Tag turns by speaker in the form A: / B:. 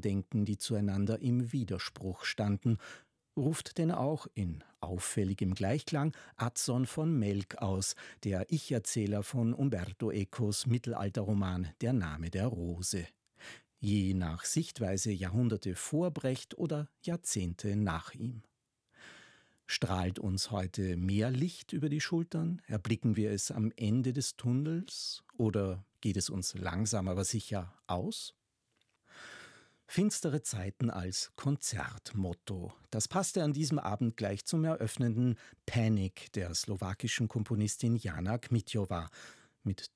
A: denken, die zueinander im Widerspruch standen, ruft denn auch in auffälligem Gleichklang Atzon von Melk aus, der Ich-Erzähler von Umberto Ecos Mittelalterroman Der Name der Rose. Je nach Sichtweise Jahrhunderte vor Brecht oder Jahrzehnte nach ihm. Strahlt uns heute mehr Licht über die Schultern? Erblicken wir es am Ende des Tunnels? Oder geht es uns langsam aber sicher aus? Finstere Zeiten als Konzertmotto. Das passte an diesem Abend gleich zum eröffnenden Panic der slowakischen Komponistin Jana Kmitjová. Mit